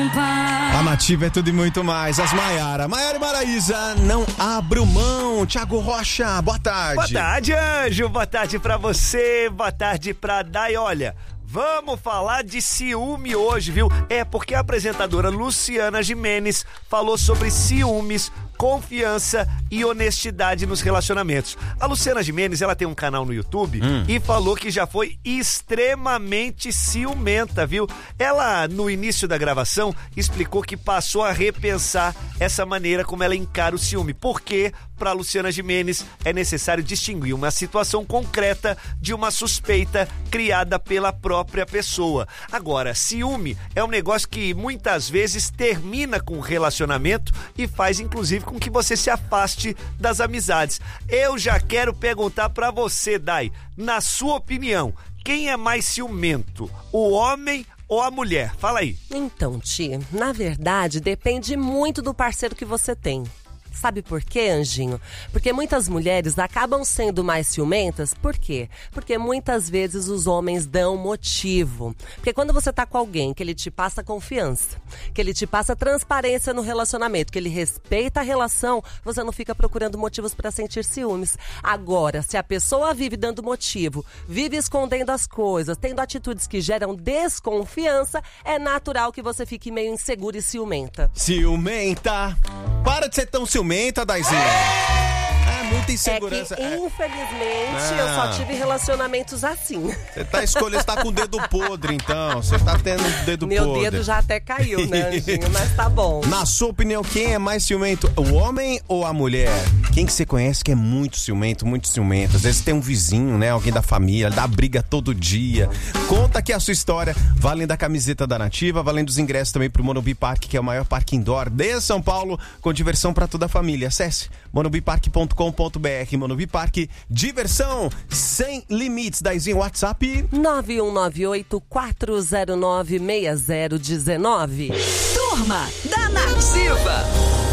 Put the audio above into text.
A Nativa é tudo e muito mais. As Maiara e Maraísa, não abro mão. Thiago Rocha, boa tarde. Boa tarde, Anjo. Boa tarde pra você. Boa tarde pra Dai. Olha, vamos falar de ciúme hoje, viu? É porque a apresentadora Luciana Gimenez falou sobre ciúmes, confiança e honestidade nos relacionamentos. A Luciana Gimenez, ela tem um canal no YouTube e falou que já foi extremamente ciumenta, viu? Ela, no início da gravação, explicou que passou a repensar essa maneira como ela encara o ciúme. Porque, para Luciana Gimenez, é necessário distinguir uma situação concreta de uma suspeita criada pela própria pessoa. Agora, ciúme é um negócio que muitas vezes termina com o relacionamento e faz, inclusive, com que você se afaste das amizades. Eu já quero perguntar pra você, Dai, na sua opinião, quem é mais ciumento, o homem ou a mulher? Fala aí. Então, Ti, na verdade, depende muito do parceiro que você tem. Sabe por quê, Anjinho? Porque muitas mulheres acabam sendo mais ciumentas. Por quê? Porque muitas vezes os homens dão motivo. Porque quando você tá com alguém que ele te passa confiança, que ele te passa transparência no relacionamento, que ele respeita a relação, você não fica procurando motivos para sentir ciúmes. Agora, se a pessoa vive dando motivo, vive escondendo as coisas, tendo atitudes que geram desconfiança, é natural que você fique meio insegura e ciumenta. Ciumenta! Para de ser tão ciumenta, Daizinha. É muita insegurança. É que, infelizmente, eu só tive relacionamentos assim. Você tá com o dedo podre, então. Você tá tendo o dedo podre. Meu dedo já até caiu, né, Anjinho? Mas tá bom. Na sua opinião, quem é mais ciumento? O homem ou a mulher? Quem que você conhece que é muito ciumento, muito ciumento? Às vezes tem um vizinho, né? Alguém da família, dá briga todo dia. Conta aqui a sua história, valendo a camiseta da Nativa, valendo os ingressos também pro Morumbi Park, que é o maior parque indoor de São Paulo, com diversão pra toda a família. Acesse morumbipark.com.br. Morumbi Parque, diversão sem limites. Daizinho, WhatsApp 9198-409-6019. Turma da Nativa.